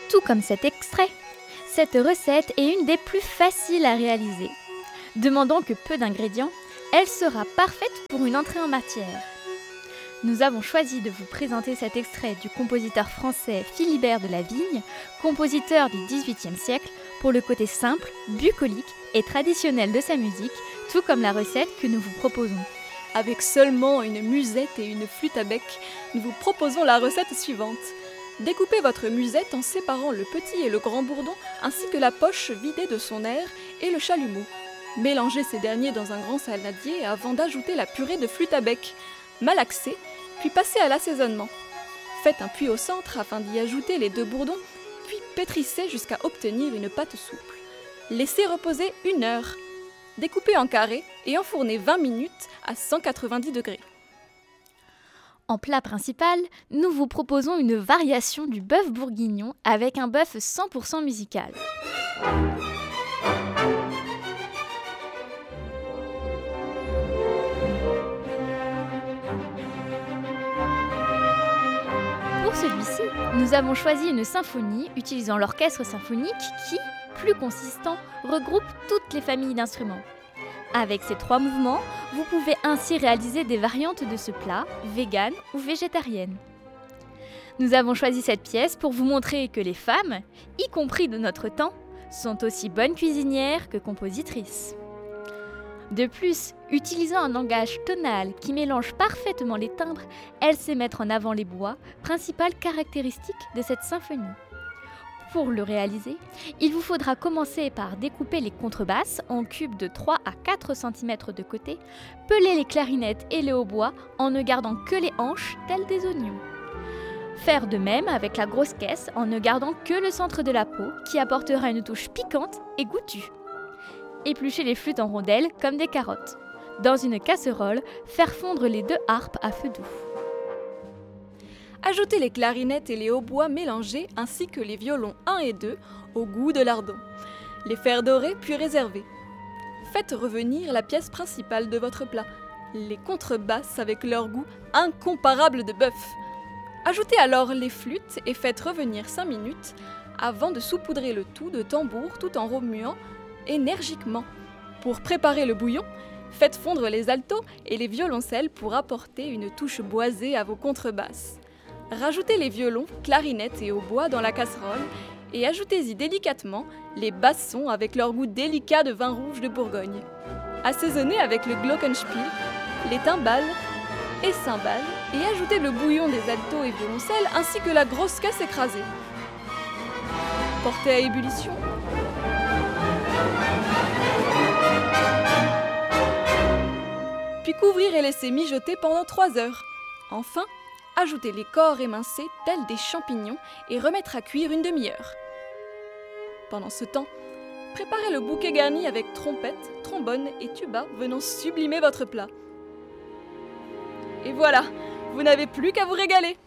tout comme cet extrait. Cette recette est une des plus faciles à réaliser. Demandant que peu d'ingrédients, elle sera parfaite pour une entrée en matière. Nous avons choisi de vous présenter cet extrait du compositeur français Philibert de la Vigne, compositeur du XVIIIe siècle, pour le côté simple, bucolique et traditionnel de sa musique, tout comme la recette que nous vous proposons. Avec seulement une musette et une flûte à bec, nous vous proposons la recette suivante. Découpez votre musette en séparant le petit et le grand bourdon, ainsi que la poche vidée de son air et le chalumeau. Mélangez ces derniers dans un grand saladier avant d'ajouter la purée de flûte à bec. Malaxez, puis passez à l'assaisonnement. Faites un puits au centre afin d'y ajouter les 2 bourdons, puis pétrissez jusqu'à obtenir une pâte souple. Laissez reposer 1 heure. Découpez en carrés et enfournez 20 minutes à 190 degrés. En plat principal, nous vous proposons une variation du bœuf bourguignon avec un bœuf 100% musical. Pour celui-ci, nous avons choisi une symphonie utilisant l'orchestre symphonique qui, plus consistant, regroupe toutes les familles d'instruments. Avec ces 3 mouvements, vous pouvez ainsi réaliser des variantes de ce plat, vegan ou végétarienne. Nous avons choisi cette pièce pour vous montrer que les femmes, y compris de notre temps, sont aussi bonnes cuisinières que compositrices. De plus, utilisant un langage tonal qui mélange parfaitement les timbres, elle sait mettre en avant les bois, principale caractéristique de cette symphonie. Pour le réaliser, il vous faudra commencer par découper les contrebasses en cubes de 3 à 4 cm de côté, peler les clarinettes et les hautbois en ne gardant que les hanches telles des oignons. Faire de même avec la grosse caisse en ne gardant que le centre de la peau qui apportera une touche piquante et goûtue. Éplucher les flûtes en rondelles comme des carottes. Dans une casserole, faire fondre les 2 harpes à feu doux. Ajoutez les clarinettes et les hautbois mélangés ainsi que les violons 1 et 2 au goût de lardon. Les faire dorer puis réserver. Faites revenir la pièce principale de votre plat, les contrebasses avec leur goût incomparable de bœuf. Ajoutez alors les flûtes et faites revenir 5 minutes avant de saupoudrer le tout de tambour tout en remuant énergiquement. Pour préparer le bouillon, faites fondre les altos et les violoncelles pour apporter une touche boisée à vos contrebasses. Rajoutez les violons, clarinettes et hautbois dans la casserole et ajoutez-y délicatement les bassons avec leur goût délicat de vin rouge de Bourgogne. Assaisonnez avec le glockenspiel, les timbales et cymbales et ajoutez le bouillon des altos et violoncelles ainsi que la grosse caisse écrasée. Portez à ébullition. Puis couvrir et laisser mijoter pendant 3 heures. Enfin, ajoutez les corps émincés tels des champignons et remettre à cuire une demi-heure. Pendant ce temps, préparez le bouquet garni avec trompette, trombone et tuba venant sublimer votre plat. Et voilà, vous n'avez plus qu'à vous régaler!